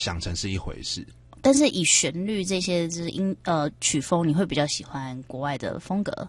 想成是一回事。 但是以旋律这些就是曲风，你会比较喜欢国外的风格？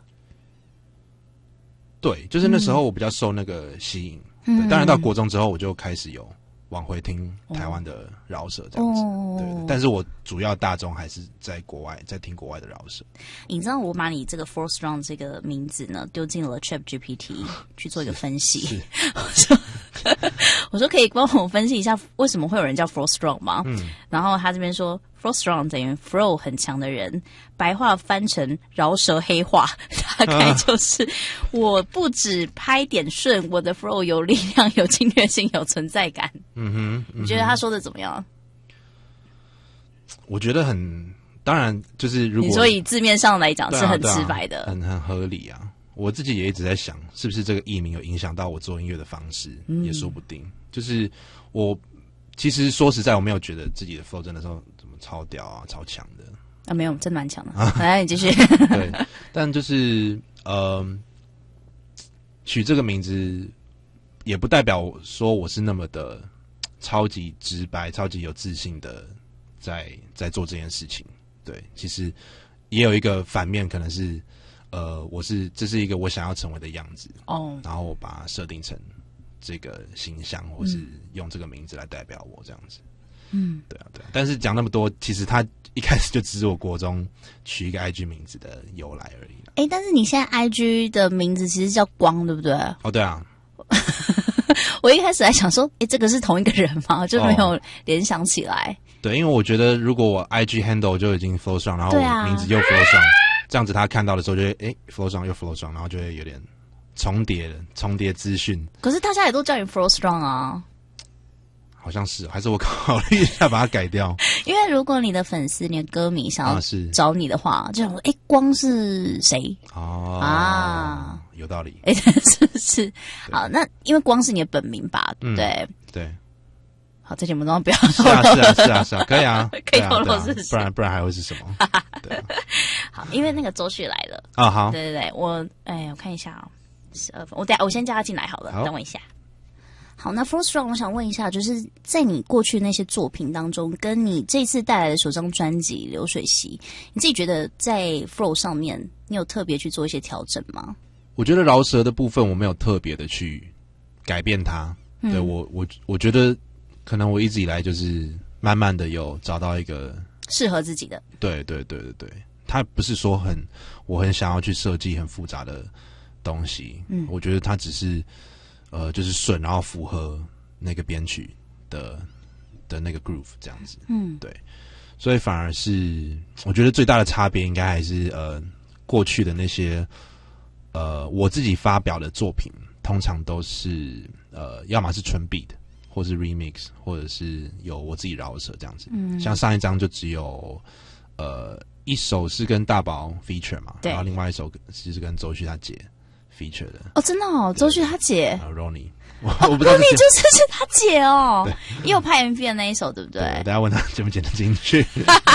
对，就是那时候我比较受那个吸引。对，当然到国中之后，我就开始有往回听台湾的饶舌这样子。对，但是我主要大众还是在国外，在听国外的饶舌。 你知道我把你这个 Four Strong 这个名字呢丢进了 ChatGPT 去做一个分析。我说可以帮我分析一下为什么会有人叫 Four Strong 吗？然后他这边说 Four Strong 等于 flow 很强的人，白话翻成饶舌黑话，大概就是我不只拍点顺，我的 flow 有力量、有侵略性、有存在感。你觉得他说的怎么样？ 我觉得当然就是如果你说以字面上来讲是很直白的， 很合理啊。我自己也一直在想，是不是这个艺名有影响到我做音乐的方式，也说不定。就是我其实说实在，我没有觉得自己的 flow 真的说怎么超屌啊、超强的啊，没有，真蛮强的。来，你继续。 对，但就是取这个名字，也不代表说我是那么的超级直白、超级有自信的在做这件事情。对，其实也有一个反面，可能是这是一个我想要成为的样子然后我把它设定成这个形象，或是用这个名字来代表我这样子。对啊。但是讲那么多，其实他一开始就只是我国中取一个 IG 名字的由来而已。 但是你现在 IG 的名字其实叫光，对不对？ 对啊。 我一开始还想说，这个是同一个人吗？就没有联想起来。 对，因为我觉得如果我 IG handle 就已经 flow 上，然后我名字又 flow 上，这样子他看到的时候就会flow 上又 flow 上，然后就会有点重叠资讯。 可是大家也都叫你 Flow Strong 啊。 好像是，还是我考虑一下把它改掉。 因为如果你的粉丝、你的歌迷想要找你的话，就想说，光是谁？有道理。是不是？好，那因为光是你的本名吧，对不对？ 对。 好，在节目中不要透露。是啊，可以啊， 可以透露是谁？ 不然还会是什么？对。 好，因为那个周旭来了。 好。 对，我看一下12分，我先加他进来好了，等我一下。好，那 Flow Strong 我想问一下，就是在你过去那些作品当中，跟你这次带来的首张专辑《流水席》，你自己觉得在 Flow 上面，你有特别去做一些调整吗？ 我觉得饶舌的部分我没有特别的去改变它。对，我觉得可能我一直以来就是慢慢的有找到一个适合自己的。对， 它不是说我很想要去设计很复杂的东西。我觉得它只是就是顺，然后符合那个编曲的那个 groove 这样子。对，所以反而是我觉得最大的差别应该还是过去的那些我自己发表的作品，通常都是要么是纯 beat，或是 remix， 或者是有我自己饶舌这样子。像上一张就只有一首是跟大宝 feature 嘛，然后另外一首是跟周旭他姐feature 的。 真的哦，周旭他姐 Ronnie， 我不知道 Ronnie 就是他姐哦，也有拍 MV 的那一首，对不对？ 对，大家问他剪不剪得进去。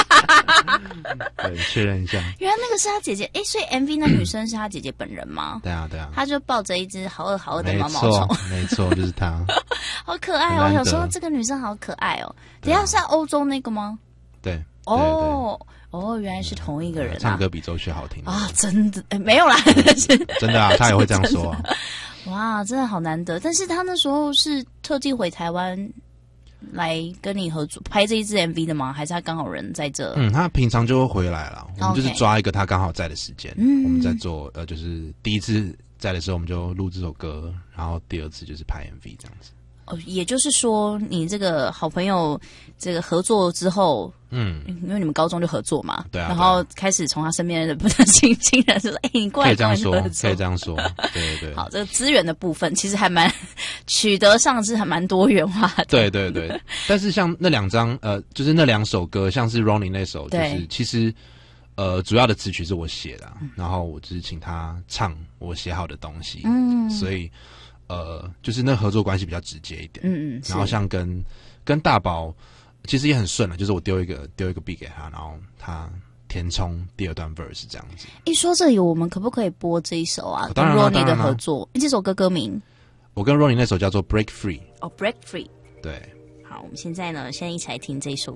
对，确认一下。 原来那个是他姐姐，所以 MV 那女生是他姐姐本人吗？ 对啊。 他就抱着一只好饿的毛毛虫。 没错，就是他。 好可爱哦！我想说这个女生好可爱哦。等一下是在欧洲那个吗？ 对。 原来是同一个人啊！ 唱歌比周旭好听啊！真的没有啦， 真的啊，他也会这样说啊。 哇，真的好难得！但是他那时候是特地回台湾来跟你合作拍这一支 MV 的吗？还是他刚好人在这？ 他平常就会回来了。我们就是抓一个他刚好在的时间，我们在做就是第一次在的时候我们就录这首歌，然后第二次就是拍 MV 这样子。 也就是说，你这个好朋友这个合作之后，因为你们高中就合作嘛， 对啊， 然后开始从他身边的不是新人就说，你过来跟我合作， 可以这样说，对。 好，这个资源的部分其实还蛮取得上是还蛮多元化的， 对。但是像那两张，就是那两首歌，像是 Ronnie 那首，就是其实主要的词曲是我写的，然后我只是请他唱我写好的东西，所以。就是那合作关系比较直接一点，然后像跟大宝其实也很顺了，就是我丢一个 beat 给他，然后他填充第二段 verse 这样子。说这里我们可不可以播这一首啊？ 跟 Ronnie 的合作，这首歌名， 我跟 Ronnie 那首叫做 Break Free。 Break Free。 对， 好，我们现在呢，先一起来听这首